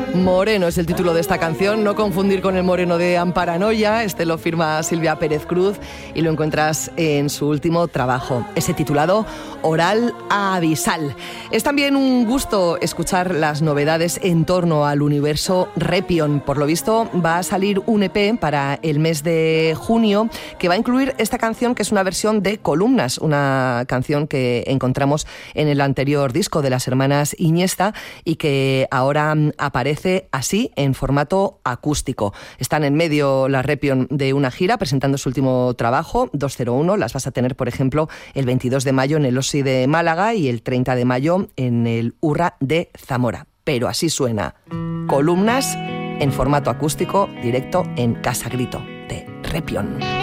Moreno es el título de esta canción, no confundir con el Moreno de Amparanoia. Este lo firma Silvia Pérez Cruz y lo encuentras en su último trabajo, ese titulado Oral Abisal. Es también un gusto escuchar las novedades en torno al universo Repion. Por lo visto va a salir un EP para el mes de junio que va a incluir esta canción, que es una versión de Columnas, una canción que encontramos en el anterior disco de las hermanas Iniesta y que ahora aparece así en formato acústico. Están en medio las Repion de una gira presentando su último trabajo, 201. Las vas a tener, por ejemplo, el 22 de mayo en el Osi de Málaga y el 30 de mayo en el Urra de Zamora. Pero así suena Columnas en formato acústico, directo en Casa Grito de Repion.